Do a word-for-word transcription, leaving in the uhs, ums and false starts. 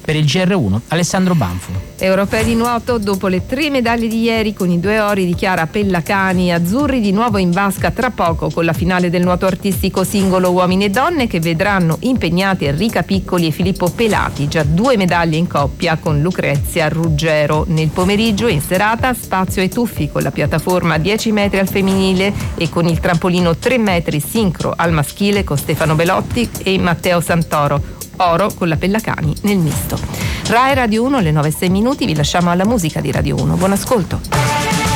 Per il G R uno, Alessandro Banfu. Europei di nuoto, dopo le tre medaglie di ieri con i due ori di Chiara Pellacani, azzurri di nuovo in vasca tra poco con la finale del nuoto artistico singolo uomini e donne, che vedranno impegnati Enrica Piccoli e Filippo Pelati, già due medaglie in coppia con Lucrezia Ruggero. Nel pomeriggio e in serata spazio ai tuffi con la piattaforma dieci metri al femminile e con il trampolino tre metri sincro al maschile con Stefano Belotti e Matteo Santoro. Oro con la Pellacani nel misto. Rai Radio uno, alle nove e sei minuti, vi lasciamo alla musica di Radio uno. Buon ascolto.